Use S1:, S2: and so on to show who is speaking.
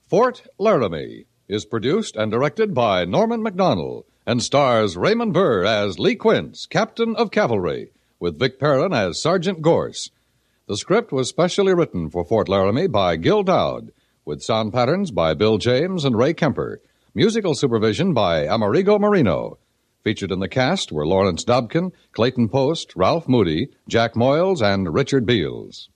S1: Fort Laramie is produced and directed by Norman MacDonald and stars Raymond Burr as Lee Quince, Captain of Cavalry, with Vic Perrin as Sergeant Gorse. The script was specially written for Fort Laramie by Gil Dowd, with sound patterns by Bill James and Ray Kemper, musical supervision by Amerigo Marino. Featured in the cast were Lawrence Dobkin, Clayton Post, Ralph Moody, Jack Moyles, and Richard Beals.